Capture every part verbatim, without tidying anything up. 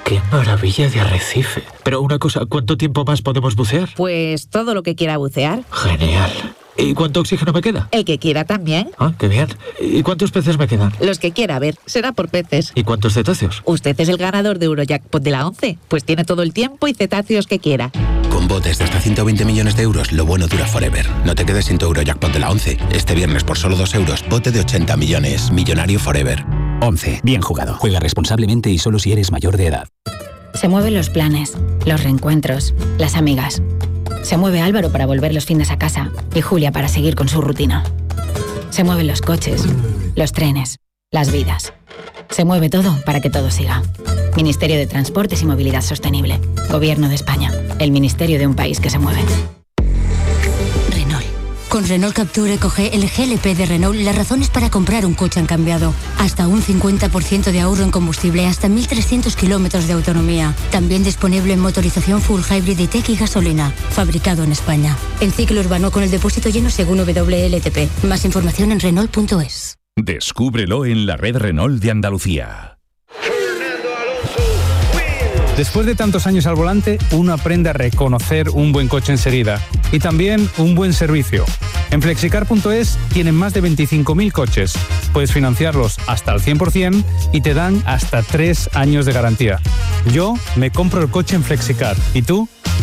¡Qué maravilla de arrecife! Pero una cosa, ¿cuánto tiempo más podemos bucear? Pues todo lo que quiera bucear. Genial. ¿Y cuánto oxígeno me queda? El que quiera también. Ah, qué bien. ¿Y cuántos peces me quedan? Los que quiera, a ver, será por peces. ¿Y cuántos cetáceos? Usted es el ganador de Eurojackpot de la once, pues tiene todo el tiempo y cetáceos que quiera. Con botes de hasta ciento veinte millones de euros, lo bueno dura forever. No te quedes sin tu Eurojackpot de la once. Este viernes por solo dos euros, bote de ochenta millones. Millonario forever. once. Bien jugado. Juega responsablemente y solo si eres mayor de edad. Se mueven los planes, los reencuentros, las amigas. Se mueve Álvaro para volver los fines a casa y Julia para seguir con su rutina. Se mueven los coches, los trenes, las vidas. Se mueve todo para que todo siga. Ministerio de Transportes y Movilidad Sostenible. Gobierno de España. El ministerio de un país que se mueve. Renault. Con Renault Captur Eco G, el G L P de Renault, las razones para comprar un coche han cambiado. Hasta un cincuenta por ciento de ahorro en combustible, hasta mil trescientos kilómetros de autonomía. También disponible en motorización full hybrid E-Tech y gasolina. Fabricado en España. En ciclo urbano con el depósito lleno según W L T P. Más información en Renault punto es. Descúbrelo en la red Renault de Andalucía. Después de tantos años al volante, uno aprende a reconocer un buen coche enseguida y también un buen servicio. En flexicar punto es tienen más de veinticinco mil coches. Puedes financiarlos hasta el cien por ciento y te dan hasta tres años de garantía. Yo me compro el coche en Flexicar. ¿Y tú?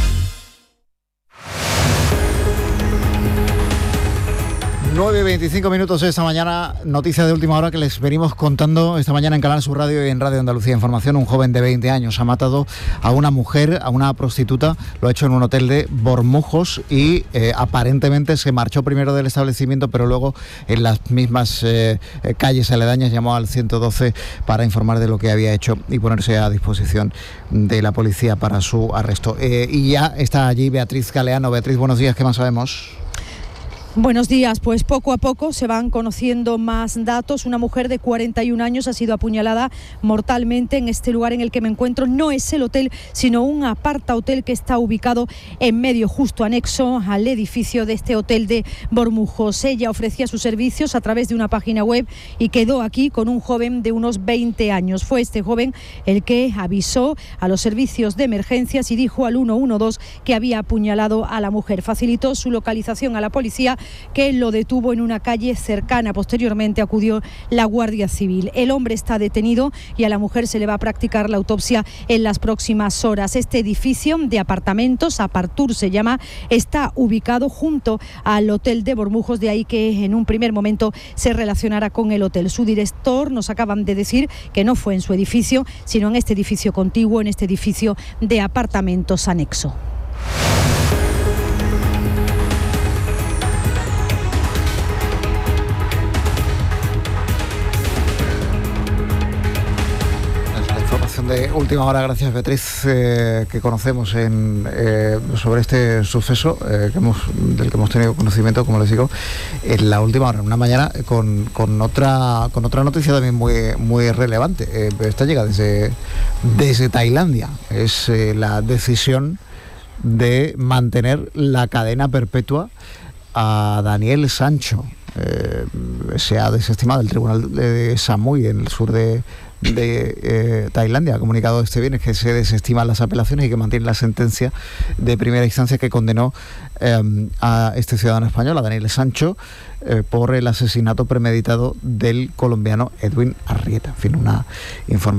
nueve y veinticinco minutos de esta mañana, noticia de última hora que les venimos contando esta mañana en Canal Sur Radio y en Radio Andalucía Información. Un joven de veinte años ha matado a una mujer, a una prostituta, lo ha hecho en un hotel de Bormujos y eh, aparentemente se marchó primero del establecimiento, pero luego en las mismas eh, calles aledañas llamó al ciento doce para informar de lo que había hecho y ponerse a disposición de la policía para su arresto. Eh, y ya está allí Beatriz Galeano. Beatriz, buenos días, ¿qué más sabemos? Buenos días, pues poco a poco se van conociendo más datos. Una mujer de cuarenta y un años ha sido apuñalada mortalmente en este lugar en el que me encuentro. No es el hotel, sino un aparta hotel que está ubicado en medio, justo anexo al edificio de este hotel de Bormujos. Ella ofrecía sus servicios a través de una página web y quedó aquí con un joven de unos veinte años. Fue este joven el que avisó a los servicios de emergencias y dijo al uno uno dos que había apuñalado a la mujer. Facilitó su localización a la policía, que lo detuvo en una calle cercana. Posteriormente acudió la Guardia Civil. El hombre está detenido y a la mujer se le va a practicar la autopsia en las próximas horas. Este edificio de apartamentos, Apartur se llama, está ubicado junto al hotel de Bormujos, de ahí que en un primer momento se relacionara con el hotel. Su director nos acaban de decir que no fue en su edificio, sino en este edificio contiguo, en este edificio de apartamentos anexo. De última hora, gracias Beatriz, eh, que conocemos en, eh, sobre este suceso eh, que hemos, del que hemos tenido conocimiento, como les digo, en la última hora, en una mañana con, con otra con otra noticia también muy muy relevante. Eh, esta llega desde, desde Tailandia. Es eh, la decisión de mantener la cadena perpetua a Daniel Sancho. Eh, se ha desestimado el tribunal de Samui en el sur de de eh, Tailandia. Ha comunicado este viernes que se desestiman las apelaciones y que mantiene la sentencia de primera instancia que condenó eh, a este ciudadano español, a Daniel Sancho, eh, por el asesinato premeditado del colombiano Edwin Arrieta. En fin, una información